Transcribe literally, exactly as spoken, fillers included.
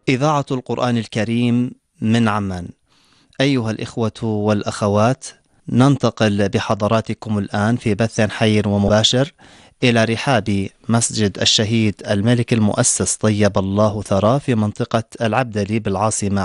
إذاعة القرآن الكريم من عمان. أيها الإخوة والأخوات، ننتقل بحضراتكم الآن في بث حي ومباشر إلى رحاب مسجد الشهيد الملك المؤسس طيب الله ثراه في منطقة العبدلي بالعاصمة